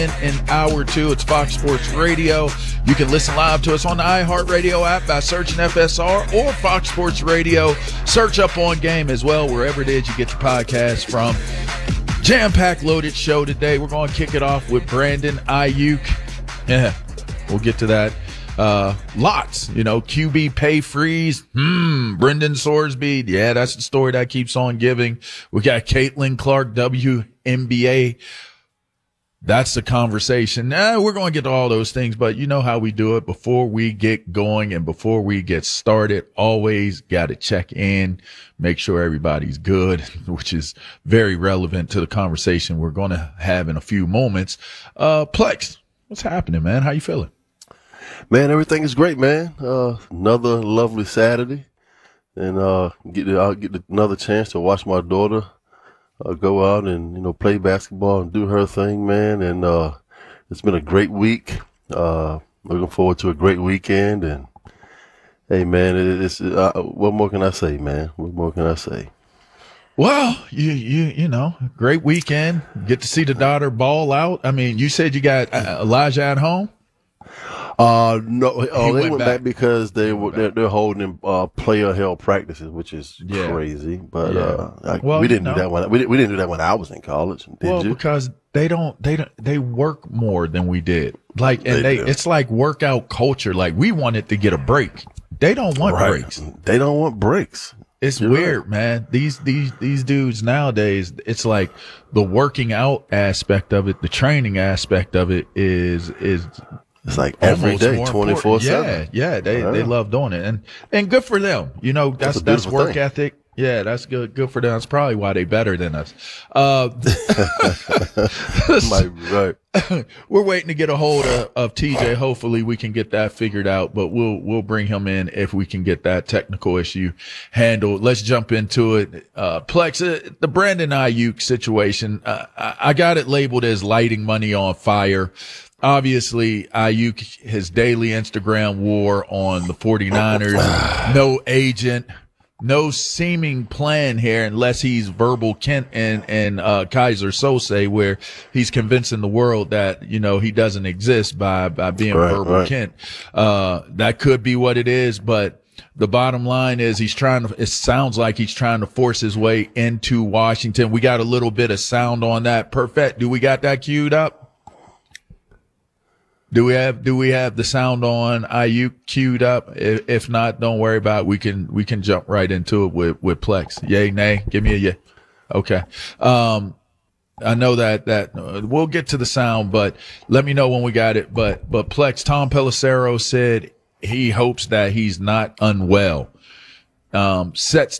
In hour two, it's Fox Sports Radio. You can listen live to us on the iHeartRadio app by searching FSR or Fox Sports Radio. Search up On Game as well, wherever it is you get your podcast from. Jam-packed loaded show today. We're going to kick it off with Brandon Aiyuk. Yeah, we'll get to that. Lots, QB pay freeze. Brendan Sorsby. Yeah, that's the story that keeps on giving. We got Caitlin Clark, WNBA. That's the conversation. We're going to get to all those things, but you know how we do it. Before we get going and before we get started, always got to check in, make sure everybody's good, which is very relevant to the conversation we're going to have in a few moments. Plex, what's happening, man? How you feeling? Man, everything is great, man. Another lovely Saturday, and I'll get another chance to watch my daughter go out and play basketball and do her thing, man. And it's been a great week. Looking forward to a great weekend. And hey, man, it's what more can I say, man? What more can I say? Well, great weekend. Get to see the daughter ball out. I mean, you said you got Elijah at home. No, they went back because they're holding player held practices, which is crazy. But we didn't do that when we didn't do that when I was in college. Did you? Because they work more than we did. It's like workout culture. Like we wanted to get a break. They don't want breaks. They don't want breaks. It's weird, man. These dudes nowadays, it's like the working out aspect of it, the training aspect of it is. It's like every day, 24/7. Yeah, they love doing it, and good for them. That's work ethic. Yeah, that's good. Good for them. That's probably why they better than us. Might be right. We're waiting to get a hold of TJ. Hopefully, we can get that figured out. But we'll bring him in if we can get that technical issue handled. Let's jump into it. Plex, the Brandon Aiyuk situation. I got it labeled as lighting money on fire. Obviously, Aiyuk, his daily Instagram war on the 49ers, no agent, no seeming plan here unless he's verbal Kent and Kaiser Sose, where he's convincing the world that, he doesn't exist by being verbal Kent. That could be what it is, but the bottom line is it sounds like he's trying to force his way into Washington. We got a little bit of sound on that. Perfect. Do we got that queued up? Do we have the sound on Aiyuk queued up? If not, don't worry about it. We can jump right into it with Plex. Yay, nay? Give me a yeah. Okay. I know that we'll get to the sound, but let me know when we got it. But Plex, Tom Pelissero said he hopes that he's not unwell. Sets